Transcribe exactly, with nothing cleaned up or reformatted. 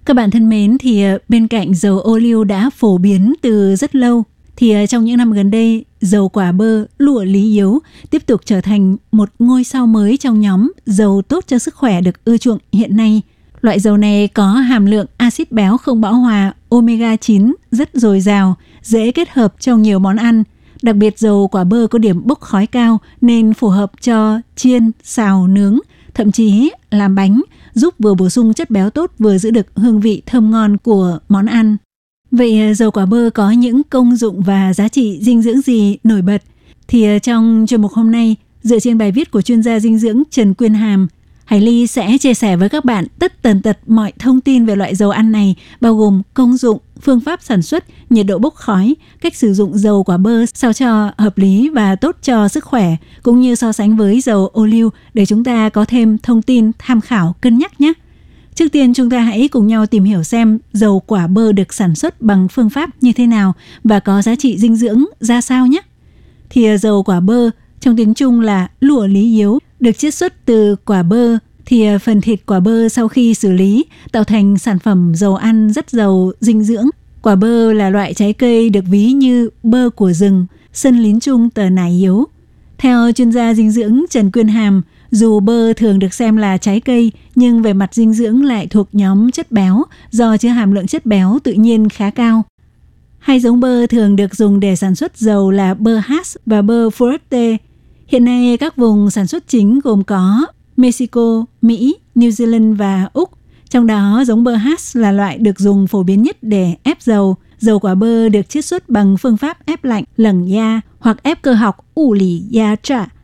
Các bạn thân mến, thì bên cạnh dầu ô liu đã phổ biến từ rất lâu, thì trong những năm gần đây, dầu quả bơ lụa lý yếu tiếp tục trở thành một ngôi sao mới trong nhóm dầu tốt cho sức khỏe được ưa chuộng hiện nay. Loại dầu này có hàm lượng axit béo không bão hòa omega chín rất dồi dào, dễ kết hợp trong nhiều món ăn. Đặc biệt dầu quả bơ có điểm bốc khói cao nên phù hợp cho chiên, xào, nướng, thậm chí làm bánh, giúp vừa bổ sung chất béo tốt vừa giữ được hương vị thơm ngon của món ăn. Vậy dầu quả bơ có những công dụng và giá trị dinh dưỡng gì nổi bật? Thì trong chuyên mục hôm nay, dựa trên bài viết của chuyên gia dinh dưỡng Trần Quyên Hàm, Hải Ly sẽ chia sẻ với các bạn tất tần tật mọi thông tin về loại dầu ăn này, bao gồm công dụng, phương pháp sản xuất, nhiệt độ bốc khói, cách sử dụng dầu quả bơ sao cho hợp lý và tốt cho sức khỏe, cũng như so sánh với dầu ô liu để chúng ta có thêm thông tin tham khảo cân nhắc nhé. Trước tiên chúng ta hãy cùng nhau tìm hiểu xem dầu quả bơ được sản xuất bằng phương pháp như thế nào và có giá trị dinh dưỡng ra sao nhé. Thì dầu quả bơ trong tiếng Trung là lụa lý yếu, được chiết xuất từ quả bơ. Thì phần thịt quả bơ sau khi xử lý tạo thành sản phẩm dầu ăn rất giàu dinh dưỡng. Quả bơ là loại trái cây được ví như bơ của rừng, sân lín chung tờ nải yếu. Theo chuyên gia dinh dưỡng Trần Quyên Hàm, dù bơ thường được xem là trái cây, nhưng về mặt dinh dưỡng lại thuộc nhóm chất béo do chứa hàm lượng chất béo tự nhiên khá cao. Hai giống bơ thường được dùng để sản xuất dầu là bơ Hass và bơ Fuerte. Hiện nay các vùng sản xuất chính gồm có Mexico, Mỹ, New Zealand và Úc. Trong đó giống bơ Hass là loại được dùng phổ biến nhất để ép dầu. Dầu quả bơ được chiết xuất bằng phương pháp ép lạnh lẩng da hoặc ép cơ học ủ lì da trả.